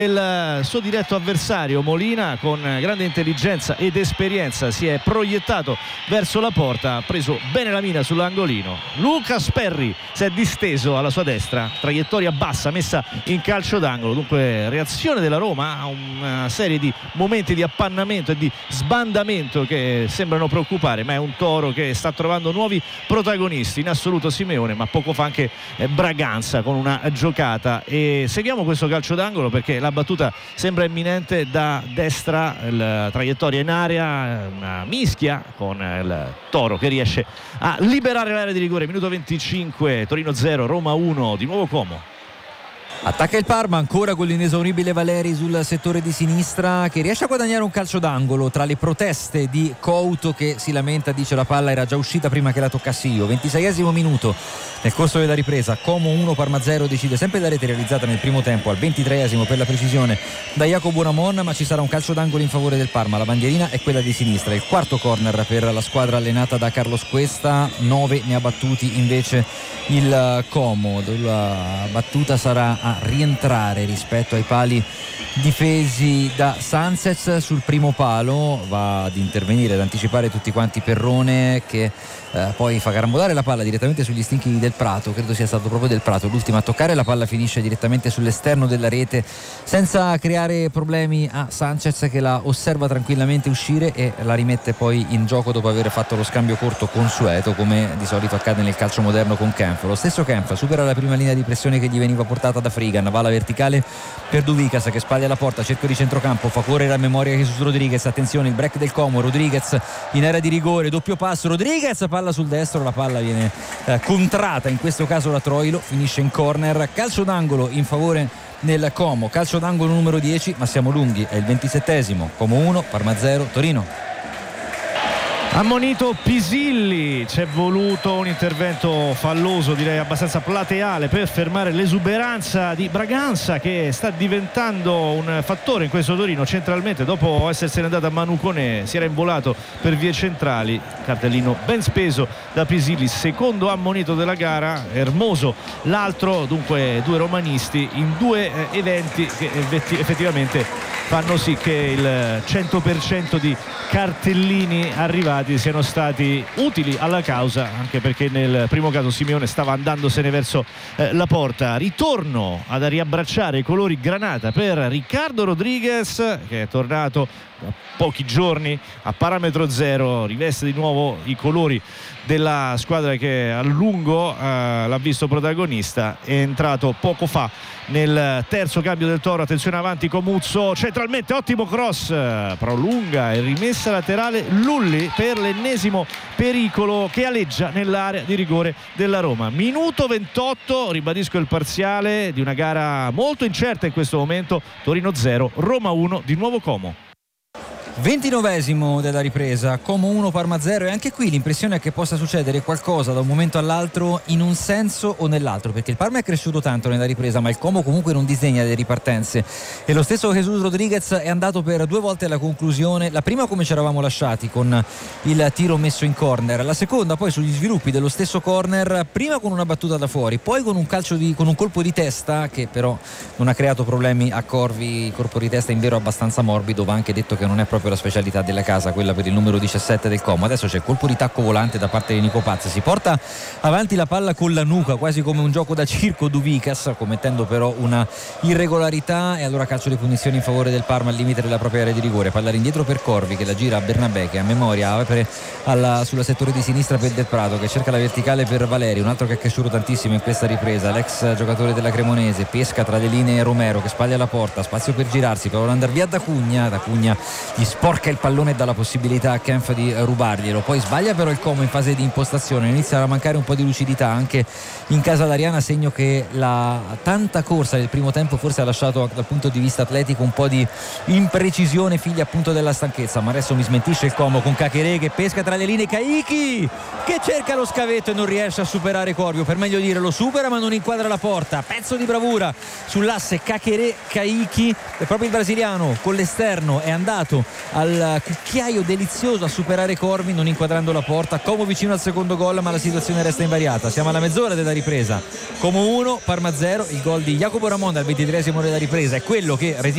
Il suo diretto avversario Molina, con grande intelligenza ed esperienza, si è proiettato verso la porta, ha preso bene la mina sull'angolino. Lucas Perry si è disteso alla sua destra, traiettoria bassa messa in calcio d'angolo. Dunque reazione della Roma a una serie di momenti di appannamento e di sbandamento che sembrano preoccupare, ma è un Toro che sta trovando nuovi protagonisti, in assoluto Simeone, ma poco fa anche Braganza con una giocata. E seguiamo questo calcio d'angolo perché la battuta sembra imminente da destra, la traiettoria in area, una mischia con il Toro che riesce a liberare l'area di rigore. Minuto 25, Torino 0, Roma 1, di nuovo Como. Attacca il Parma ancora con l'inesauribile Valeri sul settore di sinistra, che riesce a guadagnare un calcio d'angolo tra le proteste di Couto, che si lamenta, dice la palla era già uscita prima che la toccassi io. 26esimo minuto nel corso della ripresa, Como 1 Parma 0, decide sempre la rete realizzata nel primo tempo, al 23esimo per la precisione da Jacopo Ramon, ma ci sarà un calcio d'angolo in favore del Parma. La bandierina è quella di sinistra, il quarto corner per la squadra allenata da Carlos Cuesta, 9 ne ha battuti invece il Como. La battuta sarà a rientrare rispetto ai pali difesi da Sanchez. Sul primo palo va ad intervenire, ad anticipare tutti quanti Perrone, che poi fa carambolare la palla direttamente sugli stinchi del Prato, credo sia stato proprio del Prato l'ultimo a toccare, la palla finisce direttamente sull'esterno della rete senza creare problemi a Sanchez, che la osserva tranquillamente uscire e la rimette poi in gioco dopo aver fatto lo scambio corto consueto, come di solito accade nel calcio moderno con Kempf. Lo stesso Kempf supera la prima linea di pressione che gli veniva portata da Frigan, va alla verticale per Duvicas che spaglia la porta, cerco di centrocampo, fa correre a memoria Jesus Rodriguez, attenzione il break del Como, Rodriguez in area di rigore, doppio passo, Rodriguez, palla sul destro, la palla viene contrata in questo caso da Troilo, finisce in corner, calcio d'angolo in favore nel Como, calcio d'angolo numero 10, ma siamo lunghi, è il 27esimo, Como 1 Parma 0 Torino. Ammonito Pisilli, c'è voluto un intervento falloso, direi abbastanza plateale, per fermare l'esuberanza di Braganza, che sta diventando un fattore in questo Torino centralmente. Dopo essersene andato a Manu Koné si era involato per vie centrali, cartellino ben speso da Pisilli, secondo ammonito della gara. Hermoso l'altro, dunque due romanisti in due eventi che effettivamente fanno sì che il 100% di cartellini arrivati siano stati utili alla causa, anche perché nel primo caso Simeone stava andandosene verso la porta. Ritorno ad riabbracciare i colori granata per Ricardo Rodriguez, che è tornato da pochi giorni a parametro zero, riveste di nuovo i colori della squadra che a lungo l'ha visto protagonista. È entrato poco fa nel terzo cambio del Toro. Attenzione avanti Comuzzo, centralmente ottimo cross, prolunga e rimessa laterale Lulli per l'ennesimo pericolo che aleggia nell'area di rigore della Roma. Minuto 28, ribadisco il parziale di una gara molto incerta in questo momento. Torino 0 Roma 1, di nuovo Como. 29esimo della ripresa, Como 1 Parma 0, e anche qui l'impressione è che possa succedere qualcosa da un momento all'altro in un senso o nell'altro, perché il Parma è cresciuto tanto nella ripresa, ma il Como comunque non disdegna le ripartenze, e lo stesso Jesus Rodriguez è andato per due volte alla conclusione, la prima come ci eravamo lasciati con il tiro messo in corner, la seconda poi sugli sviluppi dello stesso corner, prima con una battuta da fuori, poi con un colpo di testa che però non ha creato problemi a Corvi, colpo di testa in vero abbastanza morbido, va anche detto che non è proprio la specialità della casa, quella per il numero 17 del Como. Adesso c'è il colpo di tacco volante da parte di Nico Paz, si porta avanti la palla con la nuca quasi come un gioco da circo Duvicas, commettendo però una irregolarità, e allora calcio di punizione in favore del Parma al limite della propria area di rigore. Palla indietro per Corvi che la gira a Bernabé, che a memoria apre sulla settore di sinistra per Del Prato, che cerca la verticale per Valeri, un altro che è cresciuto tantissimo in questa ripresa, l'ex giocatore della Cremonese, pesca tra le linee Romero che spaglia la porta, spazio per girarsi, prova ad andare via da Cugna gli sporca il pallone e dà la possibilità a Kempf di rubarglielo, poi sbaglia però il Como in fase di impostazione, inizia a mancare un po' di lucidità anche in casa d'Ariana, segno che la tanta corsa del primo tempo forse ha lasciato dal punto di vista atletico un po' di imprecisione, figlia appunto della stanchezza. Ma adesso mi smentisce il Como con Caqueré che pesca tra le linee, Caicchi che cerca lo scavetto e non riesce a superare Corvio, per meglio dire lo supera ma non inquadra la porta, pezzo di bravura sull'asse Caqueré-Caicchi, e proprio il brasiliano con l'esterno è andato al cucchiaio delizioso a superare Corvi non inquadrando la porta. Como vicino al secondo gol, ma la situazione resta invariata. Siamo alla mezz'ora della ripresa, Como 1 Parma 0. Il gol di Jacopo Ramon al 23esimo della ripresa è quello che